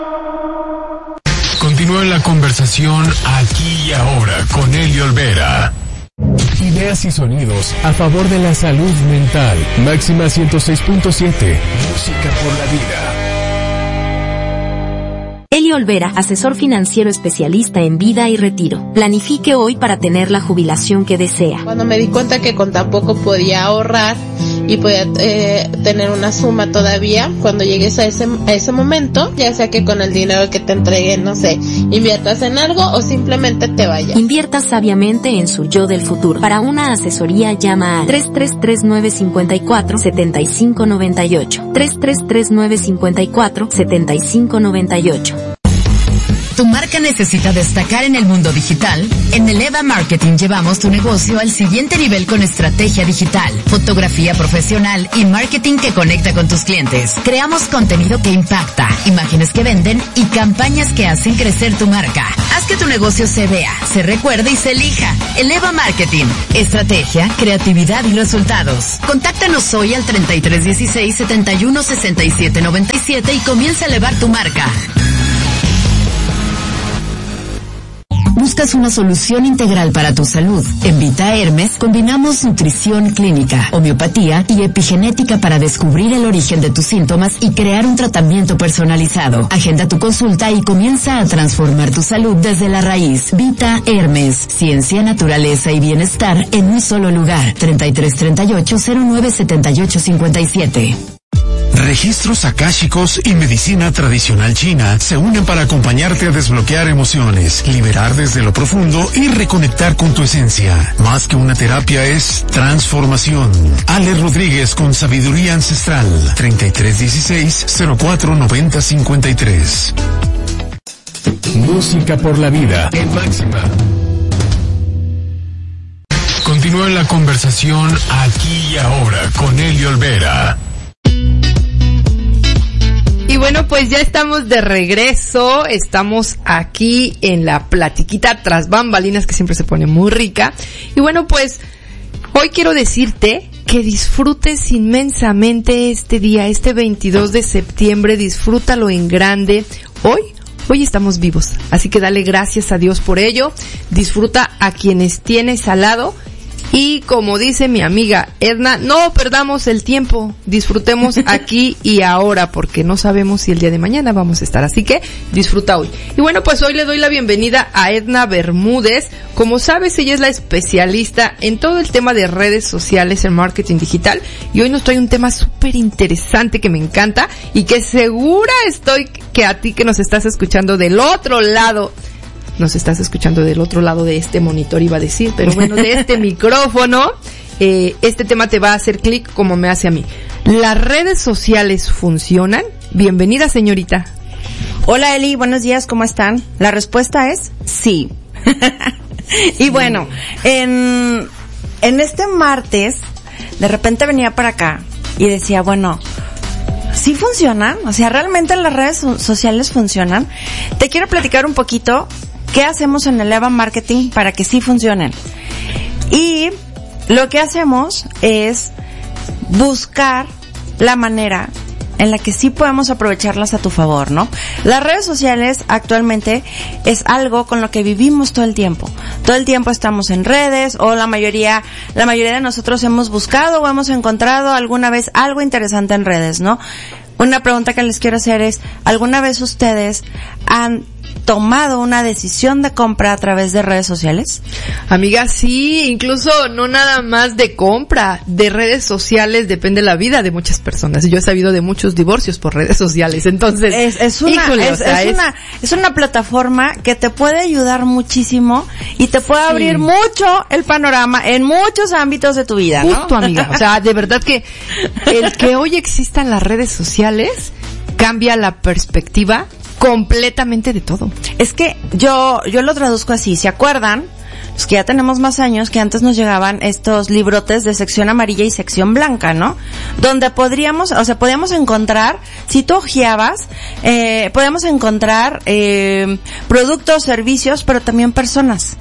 Continúa la conversación aquí y ahora con Eli Olvera. Ideas y sonidos a favor de la salud mental. Máxima 106.7. Música por la vida. Eli Olvera, asesor financiero especialista en vida y retiro. Planifique hoy para tener la jubilación que desea. Cuando me di cuenta que con tan poco podía ahorrar y podía tener una suma todavía, cuando llegues a ese momento, ya sea que con el dinero que te entreguen, no sé, inviertas en algo o simplemente te vayas. Invierta sabiamente en su yo del futuro. Para una asesoría llama al 333-954-7598. 333-954-7598. ¿Tu marca necesita destacar en el mundo digital? En Eleva Marketing llevamos tu negocio al siguiente nivel con estrategia digital, fotografía profesional y marketing que conecta con tus clientes. Creamos contenido que impacta, imágenes que venden y campañas que hacen crecer tu marca. Haz que tu negocio se vea, se recuerde y se elija. Eleva Marketing. Estrategia, creatividad y resultados. Contáctanos hoy al 3316-716797 y comienza a elevar tu marca. ¿Buscas una solución integral para tu salud? En Vita Hermes combinamos nutrición clínica, homeopatía y epigenética para descubrir el origen de tus síntomas y crear un tratamiento personalizado. Agenda tu consulta y comienza a transformar tu salud desde la raíz. Vita Hermes, ciencia, naturaleza y bienestar en un solo lugar. 3338-097857. Registros akáshicos y medicina tradicional china se unen para acompañarte a desbloquear emociones, liberar desde lo profundo y reconectar con tu esencia. Más que una terapia es transformación. Ale Rodríguez con sabiduría ancestral. 3316-049053. Música por la vida en Máxima. Continúa la conversación aquí y ahora con Eli Olvera. Y bueno, pues ya estamos de regreso, estamos aquí en la platiquita tras bambalinas que siempre se pone muy rica. Y bueno, pues hoy quiero decirte que disfrutes inmensamente este día, este 22 de septiembre, disfrútalo en grande. Hoy estamos vivos, así que dale gracias a Dios por ello, disfruta a quienes tienes al lado. Y como dice mi amiga Edna, no perdamos el tiempo, disfrutemos aquí y ahora, porque no sabemos si el día de mañana vamos a estar, así que disfruta hoy. Y bueno, pues hoy le doy la bienvenida a Edna Bermúdez. Como sabes, ella es la especialista en todo el tema de redes sociales, en marketing digital, y hoy nos trae un tema súper interesante que me encanta y que segura estoy que a ti que nos estás escuchando del otro lado de este monitor, iba a decir, pero bueno, de este micrófono, este tema te va a hacer clic como me hace a mí. ¿Las redes sociales funcionan? Bienvenida, señorita. Hola, Eli, buenos días, ¿cómo están? La respuesta es sí. Y bueno, en este martes, de repente venía para acá y decía, bueno, ¿sí funcionan? O sea, ¿realmente las redes sociales funcionan? Te quiero platicar un poquito qué hacemos en Eleva Marketing para que sí funcionen. Y lo que hacemos es buscar la manera en la que sí podemos aprovecharlas a tu favor, ¿no? Las redes sociales actualmente es algo con lo que vivimos todo el tiempo. Todo el tiempo estamos en redes, o la mayoría de nosotros hemos buscado o hemos encontrado alguna vez algo interesante en redes, ¿no? Una pregunta que les quiero hacer es, ¿alguna vez ustedes han tomado una decisión de compra a través de redes sociales? Amiga, sí, incluso no nada más de compra, de redes sociales depende la vida de muchas personas. Yo he sabido de muchos divorcios por redes sociales, entonces es una plataforma que te puede ayudar muchísimo y te puede abrir mucho el panorama en muchos ámbitos de tu vida, ¿no? Justo, amiga, o sea, de verdad que el que hoy existan las redes sociales cambia la perspectiva completamente de todo. Es que yo lo traduzco así, ¿se acuerdan? Los que ya tenemos más años, que antes nos llegaban estos librotes de sección amarilla y sección blanca, ¿no? Donde podíamos encontrar, si tú hojeabas, podíamos encontrar productos, servicios, pero también personas.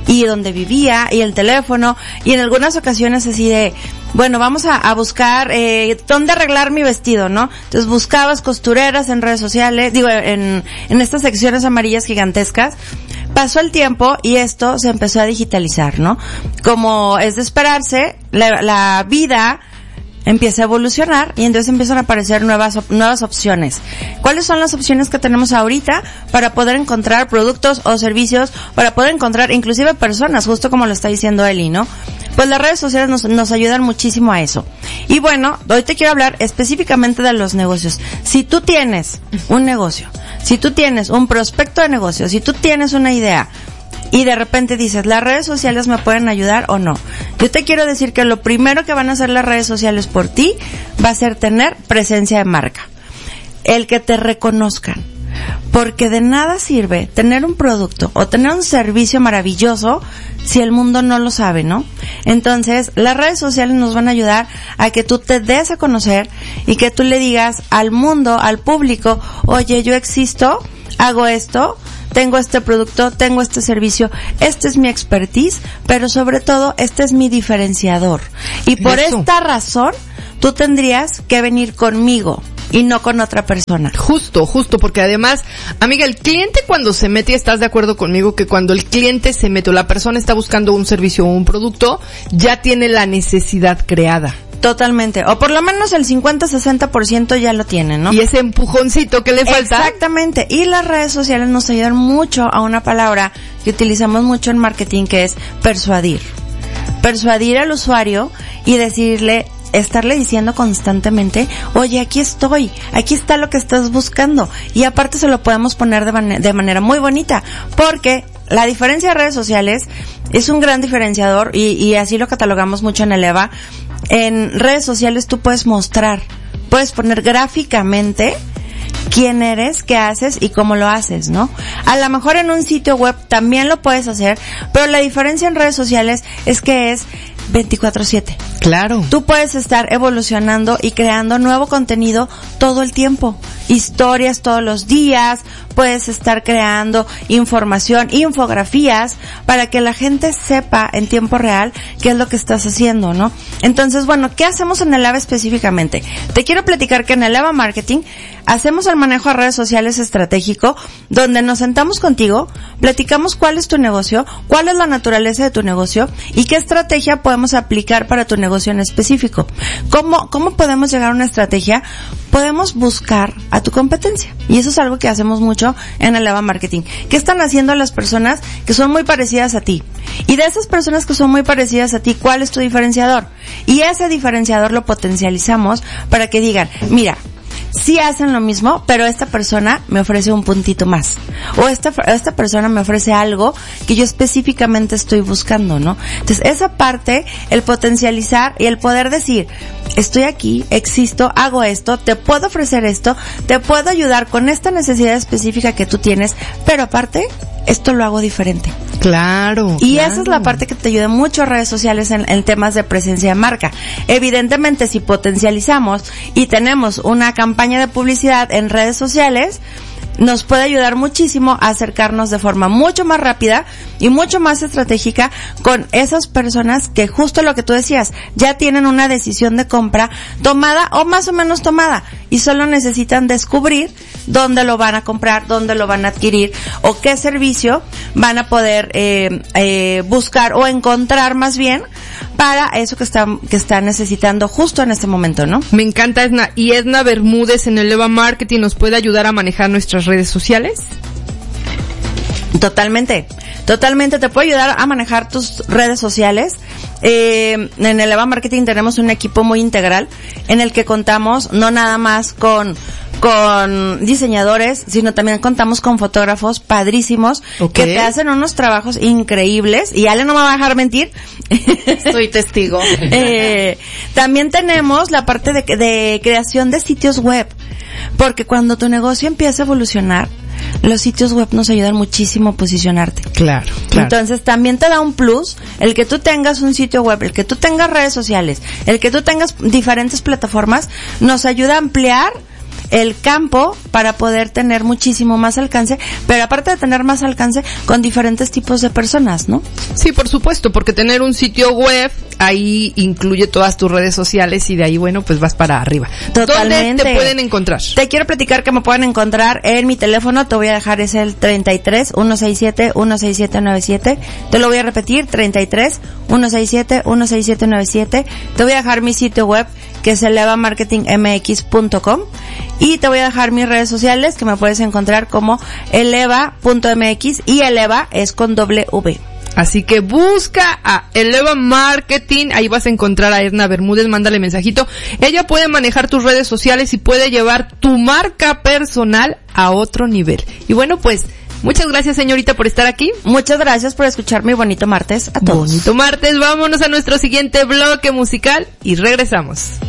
y donde vivía y el teléfono, y en algunas ocasiones así de, bueno, vamos a buscar dónde arreglar mi vestido, ¿no? Entonces buscabas costureras en redes sociales, en estas secciones amarillas gigantescas. Pasó el tiempo y esto se empezó a digitalizar, ¿no? Como es de esperarse, la vida empieza a evolucionar y entonces empiezan a aparecer nuevas opciones. ¿Cuáles son las opciones que tenemos ahorita para poder encontrar productos o servicios, para poder encontrar inclusive personas, justo como lo está diciendo Eli, ¿no? Pues las redes sociales nos ayudan muchísimo a eso. Y bueno, hoy te quiero hablar específicamente de los negocios. Si tú tienes un negocio, si tú tienes un prospecto de negocio, si tú tienes una idea, y de repente dices, ¿las redes sociales me pueden ayudar o no? Yo te quiero decir que lo primero que van a hacer las redes sociales por ti va a ser tener presencia de marca. El que te reconozcan. Porque de nada sirve tener un producto o tener un servicio maravilloso si el mundo no lo sabe, ¿no? Entonces, las redes sociales nos van a ayudar a que tú te des a conocer y que tú le digas al mundo, al público, oye, yo existo, hago esto, tengo este producto, tengo este servicio, este es mi expertise, pero sobre todo este es mi diferenciador. Y por esta razón, tú tendrías que venir conmigo y no con otra persona. Justo, porque además, amiga, el cliente cuando se mete, ¿estás de acuerdo conmigo que cuando el cliente se mete o la persona está buscando un servicio o un producto, ya tiene la necesidad creada? Totalmente, o por lo menos el 50-60% ya lo tiene, ¿no? Y ese empujoncito que le falta. Exactamente, y las redes sociales nos ayudan mucho a una palabra que utilizamos mucho en marketing, que es persuadir. Persuadir al usuario y decirle, estarle diciendo constantemente, oye, aquí estoy, aquí está lo que estás buscando. Y aparte se lo podemos poner de manera muy bonita, porque la diferencia de redes sociales es un gran diferenciador y así lo catalogamos mucho en Eleva. En redes sociales tú puedes mostrar, puedes poner gráficamente quién eres, qué haces y cómo lo haces, ¿no? A lo mejor en un sitio web también lo puedes hacer, pero la diferencia en redes sociales es que es 24/7. Claro. Tú puedes estar evolucionando y creando nuevo contenido todo el tiempo. Historias todos los días, puedes estar creando información, infografías, para que la gente sepa en tiempo real qué es lo que estás haciendo, ¿no? Entonces, bueno, ¿qué hacemos en Eleva específicamente? Te quiero platicar que en Eleva Marketing hacemos el manejo de redes sociales estratégico, donde nos sentamos contigo, platicamos cuál es tu negocio, cuál es la naturaleza de tu negocio y qué estrategia podemos aplicar para tu negocio en específico. ¿Cómo podemos llegar a una estrategia? Podemos buscar a tu competencia. Y eso es algo que hacemos mucho en Eleva Marketing. ¿Qué están haciendo las personas que son muy parecidas a ti? Y de esas personas que son muy parecidas a ti, ¿cuál es tu diferenciador? Y ese diferenciador lo potencializamos para que digan, mira, sí hacen lo mismo, pero esta persona me ofrece un puntito más. O esta persona me ofrece algo que yo específicamente estoy buscando, ¿no? Entonces, esa parte, el potencializar y el poder decir, estoy aquí, existo, hago esto, te puedo ofrecer esto, te puedo ayudar con esta necesidad específica que tú tienes, pero aparte, esto lo hago diferente. Claro. Y esa es la parte que te ayuda mucho a redes sociales en temas de presencia de marca. Evidentemente, si potencializamos y tenemos una campaña de publicidad en redes sociales, nos puede ayudar muchísimo a acercarnos de forma mucho más rápida y mucho más estratégica con esas personas que, justo lo que tú decías, ya tienen una decisión de compra tomada o más o menos tomada y solo necesitan descubrir dónde lo van a comprar, dónde lo van a adquirir o qué servicio van a poder buscar o encontrar más bien para eso que están necesitando justo en este momento, ¿no? Me encanta, Edna. Y Edna Bermúdez en Eleva Marketing nos puede ayudar a manejar nuestras redes sociales. Totalmente te puedo ayudar a manejar tus redes sociales. En Eleva Marketing tenemos un equipo muy integral en el que contamos no nada más con diseñadores, sino también contamos con fotógrafos padrísimos que te hacen unos trabajos increíbles y Ale no me va a dejar mentir. Soy testigo. También tenemos la parte de creación de sitios web, porque cuando tu negocio empieza a evolucionar, los sitios web nos ayudan muchísimo a posicionarte. Claro. Entonces también te da un plus el que tú tengas un sitio web, el que tú tengas redes sociales, el que tú tengas diferentes plataformas, nos ayuda a ampliar el campo para poder tener muchísimo más alcance, pero aparte de tener más alcance con diferentes tipos de personas, ¿no? Sí, por supuesto, porque tener un sitio web ahí incluye todas tus redes sociales y de ahí, bueno, pues vas para arriba. Totalmente. ¿Dónde te pueden encontrar? Te quiero platicar que me pueden encontrar en mi teléfono, te voy a dejar, es el 33 167 16797. Te lo voy a repetir, 33 167 16797. Te voy a dejar mi sitio web, que es elevamarketingmx.com, y te voy a dejar mis redes sociales, que me puedes encontrar como eleva.mx, y eleva es con doble V. Así que busca a Eleva Marketing, ahí vas a encontrar a Edna Bermúdez, mándale mensajito. Ella puede manejar tus redes sociales y puede llevar tu marca personal a otro nivel. Y bueno, pues, muchas gracias, señorita, por estar aquí. Muchas gracias por escucharme y bonito martes a todos. Bonito martes, vámonos a nuestro siguiente bloque musical y regresamos.